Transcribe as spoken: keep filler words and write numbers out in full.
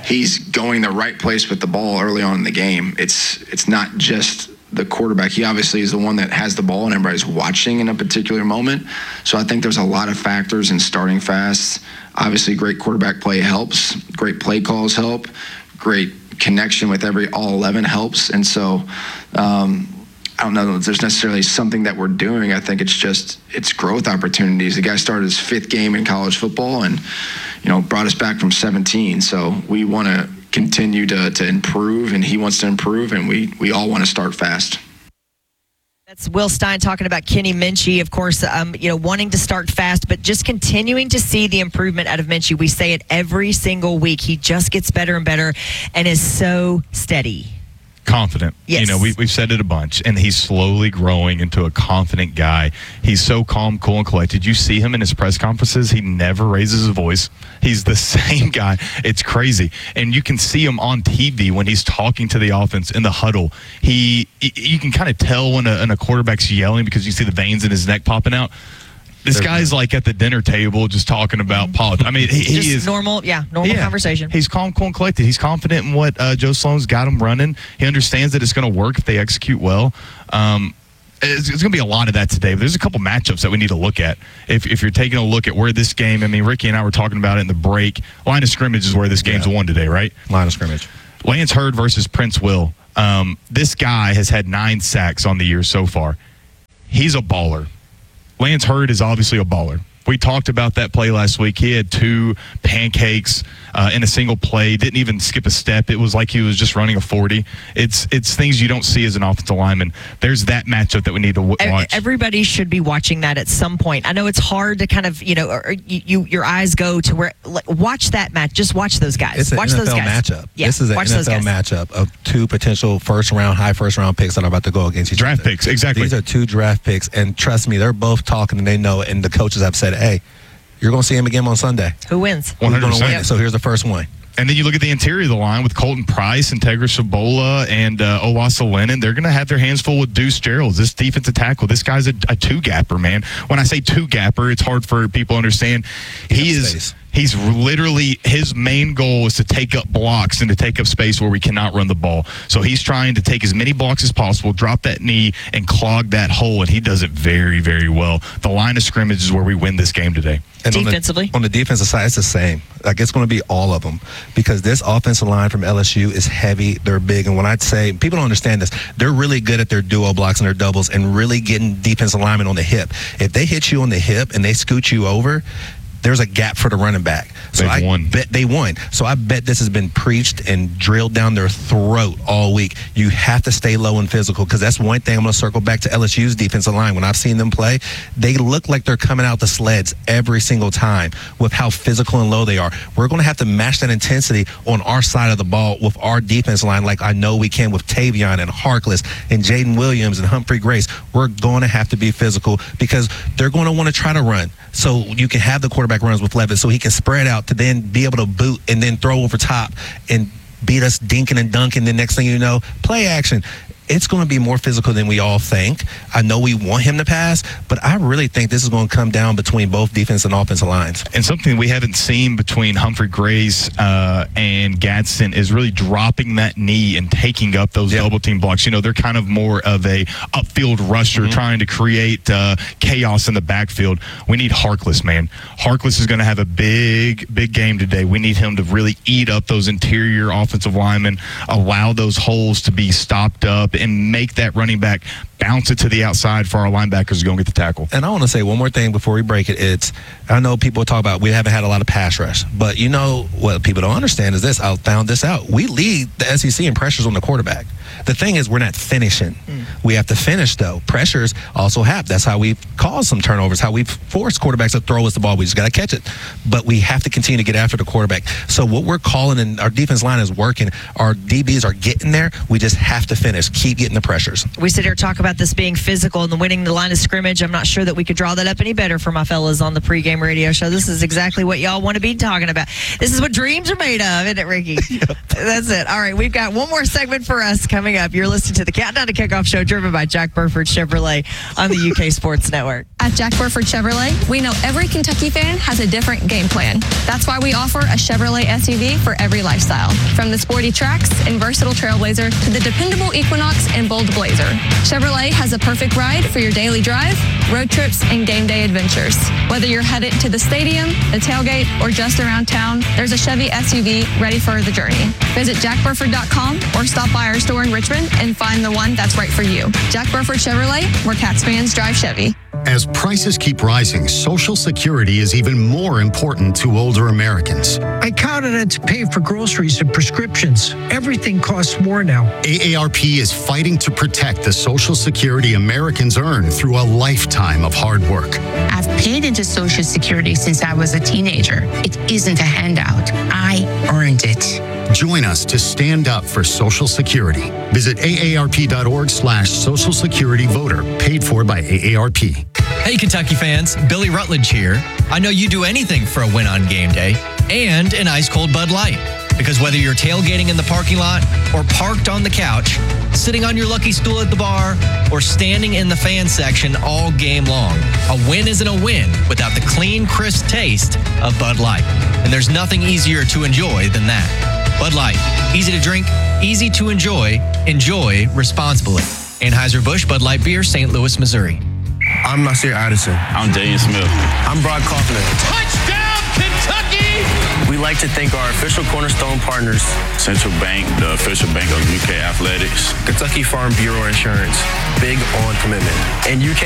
he's going the right place with the ball early on in the game. It's it's not just the quarterback. He obviously is the one that has the ball and everybody's watching in a particular moment. So I think there's a lot of factors in starting fast. Obviously, great quarterback play helps. Great play calls help. Great connection with every all eleven helps. And so um, I don't know if there's necessarily something that we're doing. I think it's just it's growth opportunities. The guy started his fifth game in college football and, you know, brought us back from seventeen. So we want to continue to to improve, and he wants to improve, and we we all want to start fast. That's Will Stein talking about Kenny Minchey, of course, um, you know, wanting to start fast, but just continuing to see the improvement out of Minchey. We say it every single week. He just gets better and better and is so steady. Confident. Yes. You know, we, we've said it a bunch, and he's slowly growing into a confident guy. He's so calm, cool, and collected. You see him in his press conferences. He never raises his voice. He's the same guy. It's crazy. And you can see him on T V when he's talking to the offense in the huddle. He, you can kind of tell when a, when a quarterback's yelling because you see the veins in his neck popping out. This guy's like at the dinner table just talking about politics. I mean, he, he just is normal, yeah, normal yeah, conversation. He's calm, cool, and collected. He's confident in what uh, Joe Sloan's got him running. He understands that it's going to work if they execute well. Um, it's, it's going to be a lot of that today. But there's a couple matchups that we need to look at. If if you're taking a look at where this game, I mean, Ricky and I were talking about it in the break. Line of scrimmage is where this game's yeah. won today, right? Line of scrimmage. Lance Hurd versus Prince Will. Um, this guy has had nine sacks on the year so far. He's a baller. Lance Hurd is obviously a baller. We talked about that play last week. He had two pancakes uh, in a single play, didn't even skip a step. It was like he was just running a forty. It's it's things you don't see as an offensive lineman. There's that matchup that we need to w- watch. Everybody should be watching that at some point. I know it's hard to kind of, you know, or you, you your eyes go to where, like, watch that match. Just watch those guys. It's an watch N F L those guys. matchup. Yeah, this is an watch N F L matchup of two potential first-round, high first-round picks that are about to go against each draft other. picks, exactly. These are two draft picks, and trust me, they're both talking, and they know, and the coaches have said, hey, you're going to see him again on Sunday. Who wins? one hundred percent. Win. So here's the first one. And then you look at the interior of the line with Colton Price, Integra Shabola, and uh, Owasa Lennon. They're going to have their hands full with Deuce Gerald, this defensive tackle. This guy's a, a two-gapper, man. When I say two-gapper, it's hard for people to understand. He is space. He's literally, his main goal is to take up blocks and to take up space where we cannot run the ball. So he's trying to take as many blocks as possible, drop that knee, and clog that hole, and he does it very, very well. The line of scrimmage is where we win this game today. And Defensively? On the, on the defensive side, it's the same. Like, it's going to be all of them because this offensive line from L S U is heavy. They're big. And when I say, people don't understand this, they're really good at their duo blocks and their doubles and really getting defensive linemen on the hip. If they hit you on the hip and they scoot you over, there's a gap for the running back. So They've I won. bet they won. So I bet this has been preached and drilled down their throat all week. You have to stay low and physical because that's one thing. I'm going to circle back to L S U's defensive line. When I've seen them play, they look like they're coming out the sleds every single time with how physical and low they are. We're going to have to match that intensity on our side of the ball with our defense line like I know we can with Tavion and Harkless and Jaden Williams and Humphrey Grace. We're going to have to be physical because they're going to want to try to run. So you can have the quarterback runs with Levis so he can spread out to then be able to boot and then throw over top and beat us dinking and dunking. The next thing you know, play action. It's going to be more physical than we all think. I know we want him to pass, but I really think this is going to come down between both defense and offensive lines. And something we haven't seen between Humphrey Grace uh, and Gadsden is really dropping that knee and taking up those yep. double team blocks. You know, they're kind of more of a upfield rusher mm-hmm. trying to create uh, chaos in the backfield. We need Harkless, man. Harkless is going to have a big, big game today. We need him to really eat up those interior offensive linemen, allow those holes to be stopped up, and make that running back bounce it to the outside for our linebackers to go and get the tackle. And I want to say one more thing before we break it. It's, I know people talk about we haven't had a lot of pass rush, but you know what people don't understand is this. I found this out. We lead the S E C in pressures on the quarterback. The thing is, we're not finishing. Mm. We have to finish, though. Pressures also have. That's how we've caused some turnovers, how we've forced quarterbacks to throw us the ball. We just got to catch it. But we have to continue to get after the quarterback. So what we're calling, and our defense line is working, our D Bs are getting there. We just have to finish. Keep getting the pressures. We sit here and talk about this being physical and the winning the line of scrimmage. I'm not sure that we could draw that up any better for my fellas on the pregame radio show. This is exactly what y'all want to be talking about. This is what dreams are made of, isn't it, Ricky? Yep. That's it. All right, we've got one more segment for us coming up. You're listening to the Countdown to Kickoff show driven by Jack Burford Chevrolet on the U K Sports Network. At Jack Burford Chevrolet, we know every Kentucky fan has a different game plan. That's why we offer a Chevrolet S U V for every lifestyle. From the sporty Trax and versatile Trailblazer to the dependable Equinox and bold Blazer. Chevrolet has a perfect ride for your daily drive, road trips, and game day adventures. Whether you're headed to the stadium, the tailgate, or just around town, there's a Chevy S U V ready for the journey. Visit jack burford dot com or stop by our store in Richmond and find the one that's right for you. Jack Burford Chevrolet, where Cats fans drive Chevy. As prices keep rising, Social Security is even more important to older Americans. I count on it to pay for groceries and prescriptions. Everything costs more now. A A R P is fighting to protect the Social Security Americans earn through a lifetime of hard work. I've paid into Social Security since I was a teenager. It isn't a handout. I earned it. Join us to stand up for Social Security. Visit A A R P dot org slash Social Security Voter, paid for by A A R P. Hey, Kentucky fans, Billy Rutledge here. I know you do anything for a win on game day and an ice-cold Bud Light. Because whether you're tailgating in the parking lot or parked on the couch, sitting on your lucky stool at the bar, or standing in the fan section all game long, a win isn't a win without the clean, crisp taste of Bud Light. And there's nothing easier to enjoy than that. Bud Light, easy to drink, easy to enjoy, enjoy responsibly. Anheuser-Busch Bud Light Beer, Saint Louis, Missouri. I'm Nasir Addison. I'm Daniel Smith. I'm Brock Kaufman. Touchdown, Kentucky! We'd like to thank our official Cornerstone partners, Central Bank, the official bank of U K Athletics, Kentucky Farm Bureau Insurance, big on commitment, and U K